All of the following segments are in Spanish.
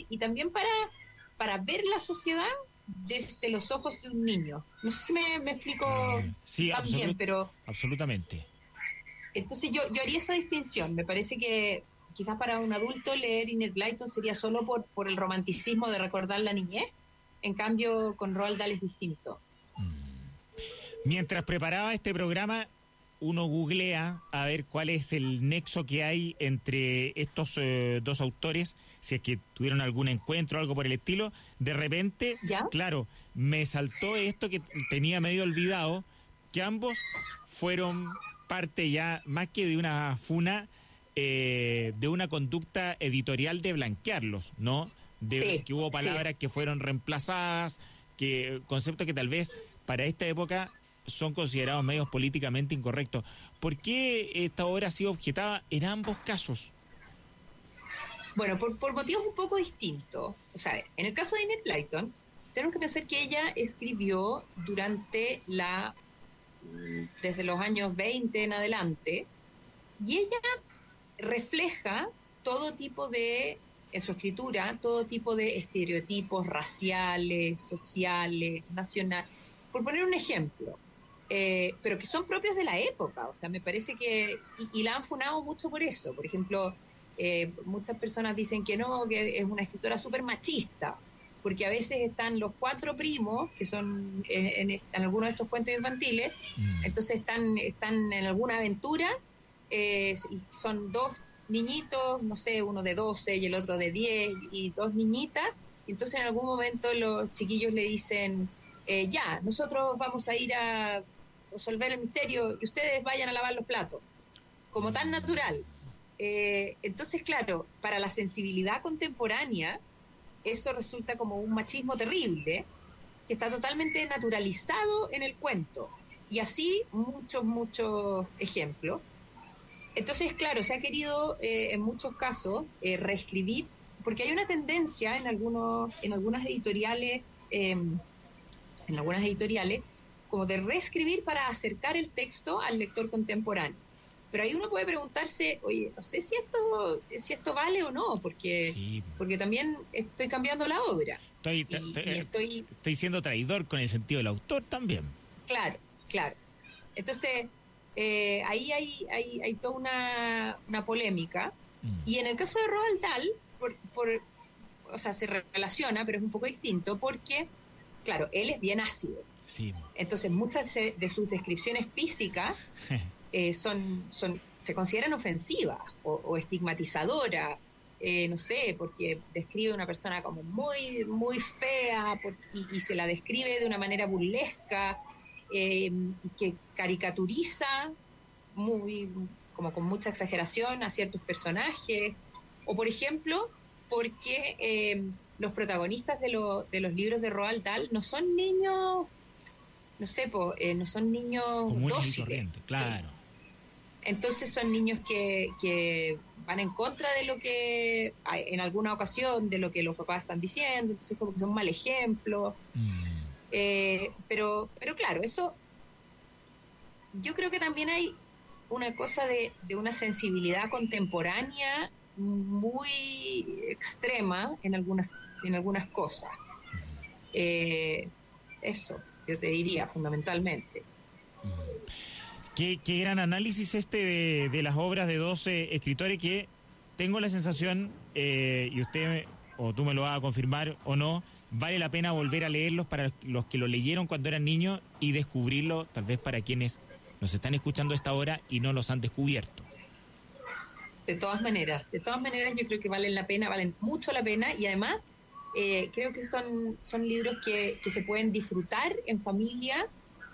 y también para ver la sociedad desde los ojos de un niño. No sé si me explico Sí, tan bien, pero absolutamente. entonces yo haría esa distinción. Me parece que quizás para un adulto leer Enid Blyton sería solo por el romanticismo de recordar la niñez. En cambio, con Roald Dahl es distinto. Mientras preparaba este programa, uno googlea a ver cuál es el nexo que hay entre estos dos autores, si es que tuvieron algún encuentro o algo por el estilo. De repente, ¿Ya? claro, me saltó esto que tenía medio olvidado, que ambos fueron parte ya, más que de una funa, de una conducta editorial de blanquearlos, ¿no? De Sí, que hubo sí. palabras que fueron reemplazadas, que conceptos que tal vez para esta época son considerados medios políticamente incorrectos. ¿Por qué esta obra ha sido objetada en ambos casos? Bueno, por motivos un poco distintos. O sea, en el caso de Enid Blyton, tenemos que pensar que ella escribió desde los años 20 en adelante, y ella refleja en su escritura, todo tipo de estereotipos raciales, sociales, nacionales. Por poner un ejemplo, pero que son propios de la época, o sea, me parece que, y la han funado mucho por eso. Por ejemplo, muchas personas dicen que no, que es una escritora súper machista, porque a veces están los cuatro primos, que son en algunos de estos cuentos infantiles, entonces están en alguna aventura, y son dos niñitos, no sé, uno de 12 y el otro de 10, y dos niñitas, y entonces en algún momento los chiquillos le dicen, ya, nosotros vamos a ir a resolver el misterio y ustedes vayan a lavar los platos, como tan natural. Entonces, claro, para la sensibilidad contemporánea, eso resulta como un machismo terrible, que está totalmente naturalizado en el cuento. Y así muchos ejemplos. Entonces, claro, se ha querido en muchos casos reescribir, porque hay una tendencia en algunas editoriales, como de reescribir para acercar el texto al lector contemporáneo. Pero ahí uno puede preguntarse, oye, no sé si esto vale o no, Sí. porque también estoy cambiando la obra. Estoy, Y estoy, estoy siendo traidor con el sentido del autor también. claro, claro. Entonces, ahí hay toda una polémica. Y en el caso de Roald Dahl, o sea, se relaciona, pero es un poco distinto, porque, claro, él es bien ácido. Sí. Entonces, muchas de sus descripciones físicas se consideran ofensivas o estigmatizadoras. No sé, porque describe a una persona como muy, muy fea, y se la describe de una manera burlesca, y que caricaturiza como con mucha exageración a ciertos personajes. O, por ejemplo, porque los protagonistas de los libros de Roald Dahl no son niños, no sé, no son niños Comunes y dóciles. corrientes, claro. Entonces son niños que van en contra de lo que, en alguna ocasión, de lo que los papás están diciendo, entonces como que son mal ejemplo. Pero claro, eso, yo creo que también hay una cosa de una sensibilidad contemporánea muy extrema en algunas cosas. Eso, yo te diría, fundamentalmente. Qué gran análisis de las obras de 12 escritores que tengo la sensación, y usted o tú me lo vas a confirmar o no, vale la pena volver a leerlos para los que lo leyeron cuando eran niños y descubrirlo tal vez para quienes nos están escuchando a esta hora y no los han descubierto. De todas maneras yo creo que valen mucho la pena, y además creo que son libros que se pueden disfrutar en familia,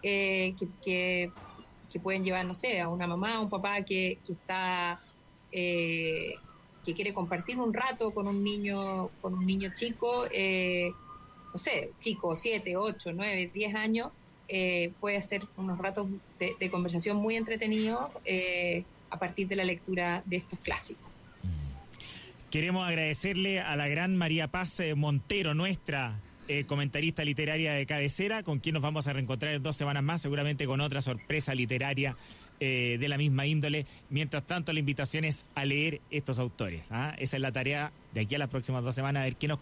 que pueden llevar, no sé, a una mamá, a un papá que está que quiere compartir un rato con un niño chico, no sé, chico, 7, 8, 9, 10 años, puede hacer unos ratos de conversación muy entretenidos a partir de la lectura de estos clásicos. Queremos agradecerle a la gran María Paz Montero, nuestra comentarista literaria de cabecera, con quien nos vamos a reencontrar en 2 semanas más, seguramente con otra sorpresa literaria de la misma índole. Mientras tanto, la invitación es a leer estos autores. Esa es la tarea de aquí a las próximas 2 semanas, a ver qué nos